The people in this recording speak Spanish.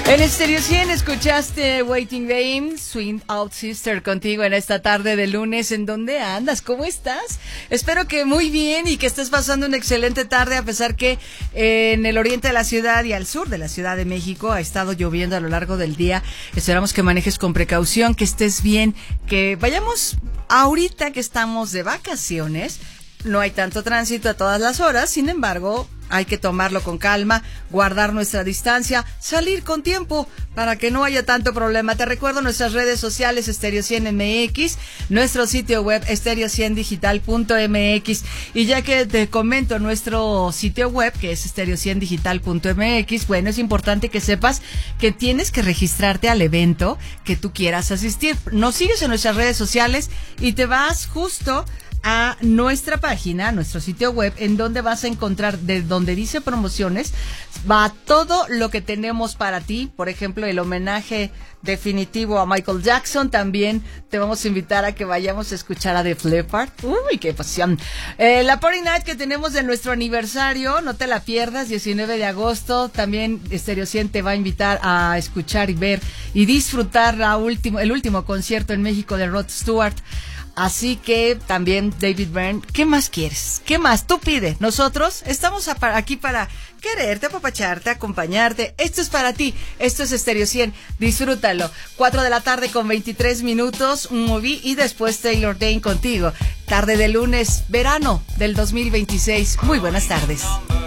En Stereo 100 escuchaste Waiting Game, Swing Out Sister contigo en esta tarde de lunes. ¿En dónde andas? ¿Cómo estás? Espero que muy bien y que estés pasando una excelente tarde, a pesar que en el oriente de la ciudad y al sur de la Ciudad de México ha estado lloviendo a lo largo del día. Esperamos que manejes con precaución, que estés bien, que vayamos ahorita que estamos de vacaciones. No hay tanto tránsito a todas las horas, sin embargo, hay que tomarlo con calma, guardar nuestra distancia, salir con tiempo para que no haya tanto problema. Te recuerdo nuestras redes sociales, Stereo 100 MX, nuestro sitio web, stereo100digital.mx. Y ya que te comento nuestro sitio web, que es stereo100digital.mx, bueno, es importante que sepas que tienes que registrarte al evento que tú quieras asistir. Nos sigues en nuestras redes sociales y te vas justo a nuestra página, nuestro sitio web, en donde vas a encontrar, de donde dice promociones, va todo lo que tenemos para ti. Por ejemplo, el homenaje definitivo a Michael Jackson. También te vamos a invitar a que vayamos a escuchar a Def Leppard. ¡Uy, qué pasión! La Party Night que tenemos de nuestro aniversario, no te la pierdas, 19 de agosto. También Stereo 100 te va a invitar a escuchar y ver y disfrutar el último concierto en México de Rod Stewart. Así que también David Byrne. ¿Qué más quieres? ¿Qué más? Tú pide. Nosotros estamos aquí para quererte, apapacharte, acompañarte. Esto es para ti. Esto es Stereo 100. Disfrútalo. 4 de la tarde con 23 minutos. Un movie y después Taylor Dayne contigo. Tarde de lunes, verano del 2026. Muy buenas tardes.